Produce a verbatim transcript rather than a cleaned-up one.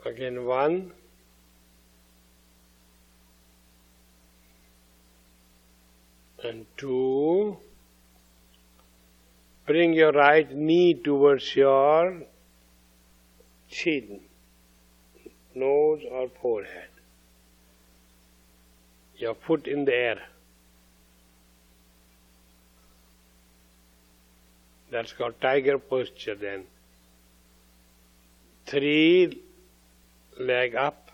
Again, one. And two. Bring your right knee towards your chin, nose or forehead. Your foot in the air. That's called tiger posture then. Three, leg up.